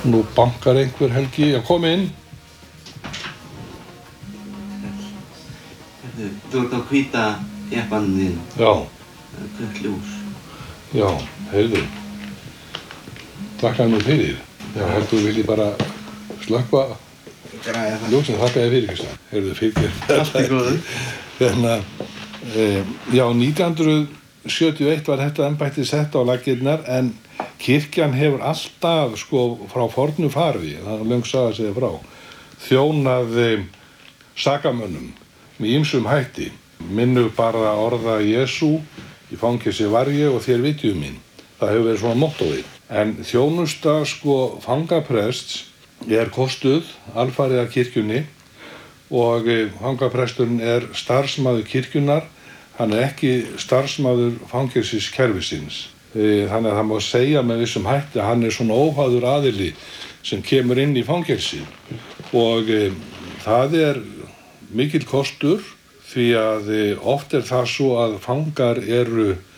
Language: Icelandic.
Nú bankar einhver Helgi, já kom inn. Þú ert á hvíta jeppanum þín. Já. Kveikt ljós. Já, heyrðu. Þakka nú fyrir. Já, heldur vilji bara slökkva ljósið, þakka þér fyrir, Kristján. Heyrðu, fyrir. Allt í góðu. Já, 1971 var þetta embætti sett á laggirnar, en kirkjan hefur alltaf, frá fornu fari, það er löng saga að segja frá, þjónað sakamönnum með ýmsum hætti. Minnu bara orða Jesú, í fangelsi var ég og þér vitjuð mín. Það hefur verið svona mottóið. En þjónusta fangaprests er kostuð alfarið af kirkjunni og fangapresturinn er starfsmaður kirkjunnar, hann er ekki starfsmaður fangelsiskerfisins. Þannig að það má segja með vissum hætti að hann er svona óháður aðili sem kemur inn í fangelsi. Og það er mikill kostur því að oft er það svo að fangar eru